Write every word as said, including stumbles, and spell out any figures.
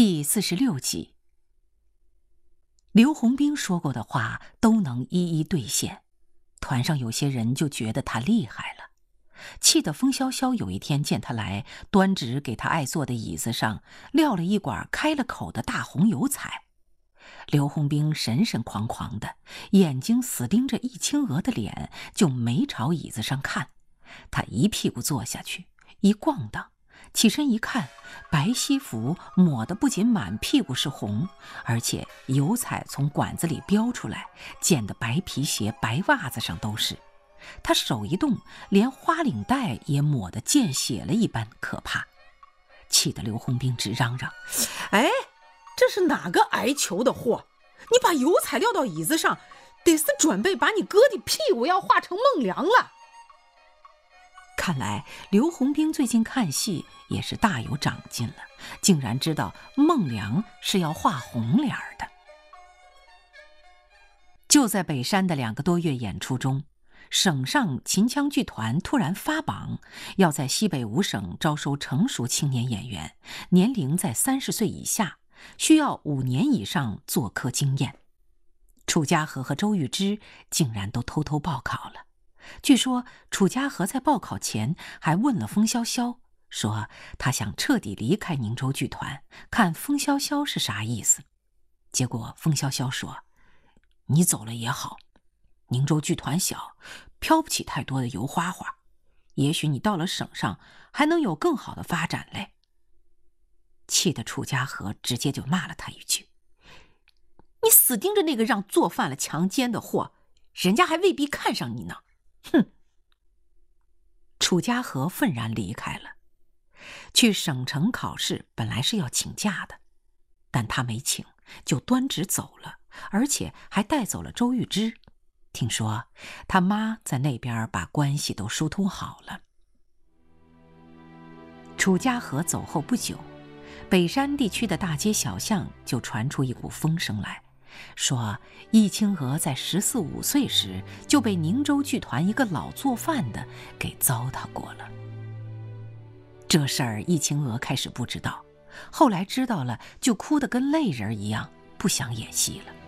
第四十六集。刘洪兵说过的话都能一一兑现，团上有些人就觉得他厉害了，气得风萧萧有一天见他来，端直给他爱坐的椅子上撂了一管开了口的大红油彩。刘洪兵神神狂狂的，眼睛死盯着易清娥的脸，就没朝椅子上看。他一屁股坐下去，一咣当，起身一看，白西服抹得不仅满屁股是红，而且油彩从管子里飙出来，溅得白皮鞋、白袜子上都是。他手一动，连花领带也抹得见血了一般可怕，气得刘洪兵直嚷嚷： 哎，这是哪个挨球的货？你把油彩撂到椅子上，得是准备把你哥的屁股要画成孟良了。 看来刘洪兵最近看戏也是大有长进了，竟然知道孟良是要画红脸的。就在北山的两个多月演出中，省上秦腔剧团突然发榜，要在西北五省招收成熟青年演员，年龄在三十岁以下，需要五年以上做科经验。楚家和和周玉芝竟然都偷偷报考了。据说楚家和在报考前还问了风萧萧，说他想彻底离开宁州剧团，看风萧萧是啥意思。结果风萧萧说：你走了也好，宁州剧团小，飘不起太多的油花花，也许你到了省上还能有更好的发展嘞。气得楚家和直接就骂了他一句：你死盯着那个让做饭了强奸的货，人家还未必看上你呢。哼！楚家和愤然离开了。去省城考试本来是要请假的，但他没请，就端直走了，而且还带走了周玉芝。听说他妈在那边把关系都疏通好了。楚家和走后不久，北山地区的大街小巷就传出一股风声来，说易清娥在十四五岁时就被宁州剧团一个老做饭的给糟蹋过了。这事儿易清娥开始不知道，后来知道了就哭得跟泪人一样，不想演戏了。